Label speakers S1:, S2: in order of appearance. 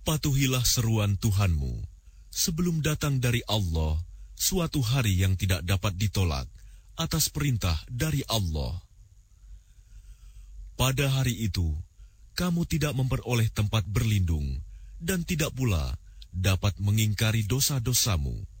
S1: Patuhilah seruan Tuhanmu sebelum datang dari Allah suatu hari yang tidak dapat ditolak atas perintah dari Allah. Pada hari itu, kamu tidak memperoleh tempat berlindung dan tidak pula dapat mengingkari dosa-dosamu.